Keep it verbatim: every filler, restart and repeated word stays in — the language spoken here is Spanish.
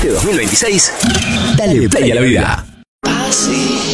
Este dos mil veintiséis, dale play a la vida. Así.